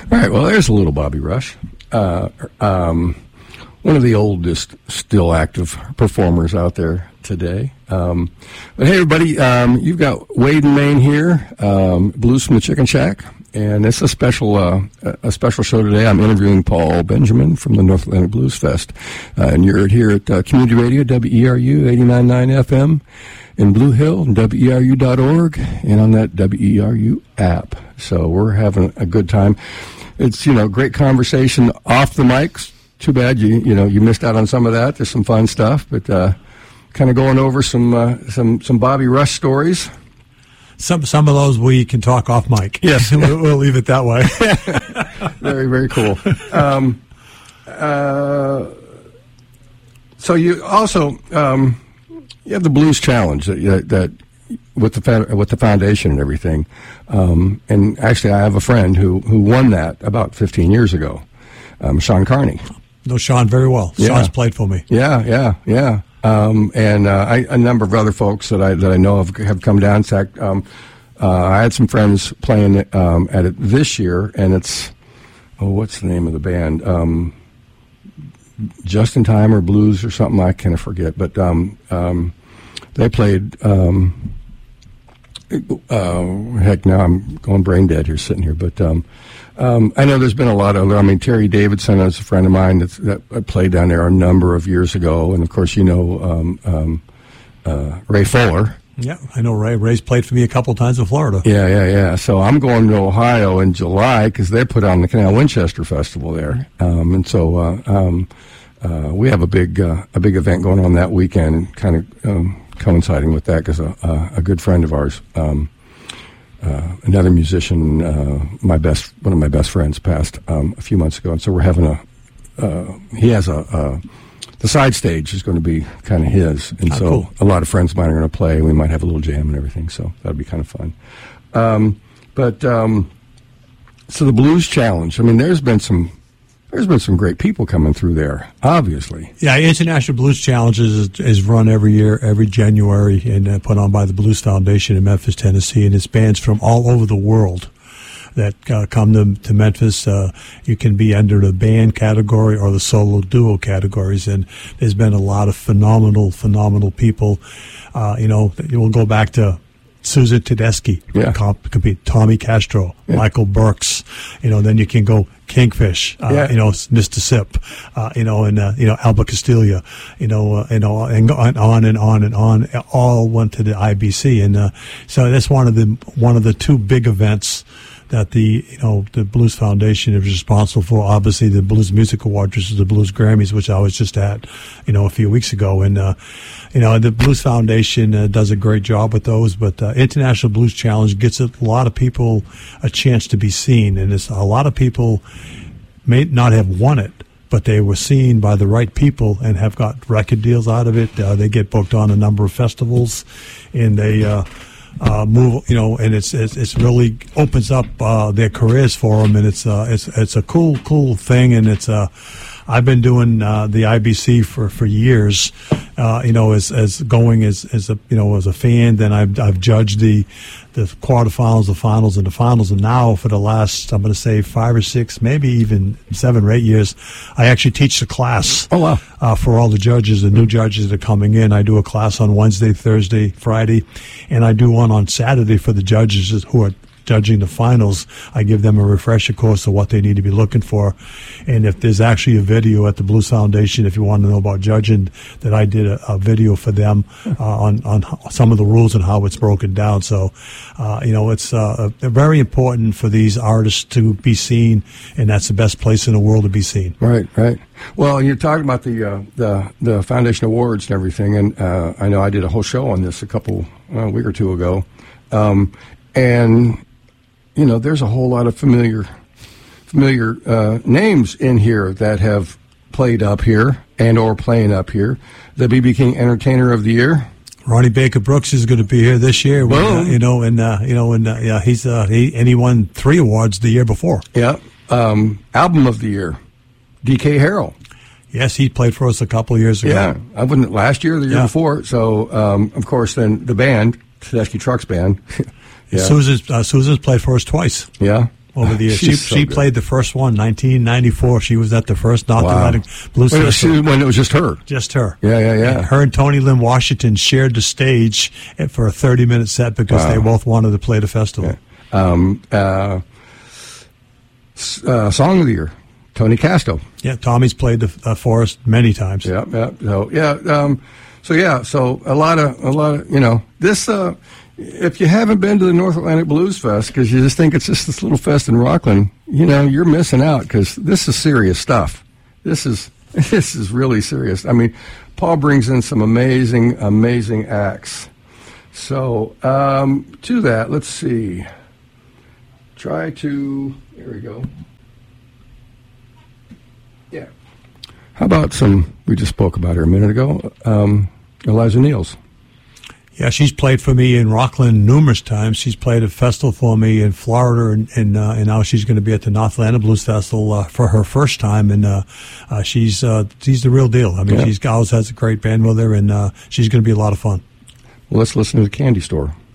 All right, well, there's a little Bobby Rush. One of the oldest still active performers out there today. But hey, everybody, you've got Wade and Main here, Blues from the Chicken Shack, and it's a special show today. I'm interviewing Paul Benjamin from the North Atlantic Blues Fest, and you're here at Community Radio, WERU 89.9 FM in Blue Hill, and WERU.org, and on that WERU app. So we're having a good time. It's, great conversation off the mics. Too bad you missed out on some of that. There's some fun stuff, but kind of going over some Bobby Rush stories. Some of those we can talk off mic. Yes, we'll leave it that way. Very, very cool. So you also you have the Blues Challenge that with the foundation and everything. And actually, I have a friend who won that about 15 years ago, Sean Carney. Know Sean very well. Yeah. Sean's played for me. Yeah. And a number of other folks that I know of have come down. In fact, I had some friends playing at it this year, and it's what's the name of the band? Just in Time or Blues or something. I kind of forget, but they played. Heck, now I'm going brain dead here, sitting here, but. I know there's been a lot of. Terry Davidson is a friend of mine that played down there a number of years ago, and of course, Ray Fuller. Yeah, I know Ray. Ray's played for me a couple times in Florida. Yeah. So I'm going to Ohio in July because they put on the Canal Winchester Festival there, and so we have a big event going on that weekend, and kind of coinciding with that because a good friend of ours. Another musician, one of my best friends, passed a few months ago, and so we're having he has the side stage is going to be kind of his, and so cool. A lot of friends of mine are going to play. We might have a little jam and everything, so that'll be kind of fun. So the Blues Challenge. There's been some great people coming through there, obviously. Yeah, International Blues Challenge is run every year, every January, and put on by the Blues Foundation in Memphis, Tennessee, and it's bands from all over the world that come to Memphis. You can be under the band category or the solo duo categories, and there's been a lot of phenomenal people. We'll go back to Susan Tedeschi, compete. Tommy Castro, Michael Burks, then you can go Kingfish, Mr. Sip, Alba Castilla, and on and on, all went to the IBC, and so that's one of the two big events that the Blues Foundation is responsible for. Obviously, the Blues Music Awards, which is the Blues Grammys, which I was just at, a few weeks ago, and the Blues Foundation does a great job with those. But International Blues Challenge gets a lot of people a chance to be seen, and a lot of people may not have won it, but they were seen by the right people and have got record deals out of it. They get booked on a number of festivals, and they. Move, and it's really opens up their careers for them, and it's a cool thing, and I've been doing the IBC for years, as a fan. Then I've judged the quarterfinals, the finals, and the finals, and now for the last, I'm going to say 5 or 6, maybe even 7 or 8 years, I actually teach the class. Oh wow! For all the judges, the new judges that are coming in. I do a class on Wednesday, Thursday, Friday, and I do one on Saturday for the judges who are judging the finals. I give them a refresher course of what they need to be looking for. And if there's actually a video at the Blues Foundation, if you want to know about judging, that I did a video for them on some of the rules and how it's broken down. So, it's very important for these artists to be seen, and that's the best place in the world to be seen. Right. Well, you're talking about the Foundation Awards and everything, and I know I did a whole show on this a week or two ago, and there's a whole lot of familiar names in here that have played up here and or playing up here. The B.B. King Entertainer of the Year. Ronnie Baker Brooks is going to be here this year. He won 3 awards the year before. Yeah. Album of the Year, D.K. Harrell. Yes, he played for us a couple of years ago. Yeah, I wasn't last year or the year before. So, of course, then the band, Tedeschi Trucks Band. Yeah. Susan's played for us twice. Yeah. over the years. She's She good. played the first one, 1994. She was at the first North Atlantic Blues Festival. When it was just her. Just her. Yeah. And her and Tony Lynn Washington shared the stage for a 30-minute set because they both wanted to play the festival. Yeah. Song of the Year, Tony Casto. Yeah, Tommy's played for us many times. Yeah. So a lot of this. If you haven't been to the North Atlantic Blues Fest because you just think it's just this little fest in Rockland, you're missing out because this is serious stuff. This is really serious. I mean, Paul brings in some amazing acts. So to that, let's see. There we go. Yeah. How about we just spoke about her a minute ago, Eliza Niels. Yeah, she's played for me in Rockland numerous times. She's played a festival for me in Florida, and now she's going to be at the North Atlantic Blues Festival for her first time. And she's the real deal. She always has a great band with her, and she's going to be a lot of fun. Well, let's listen to the Candy Store.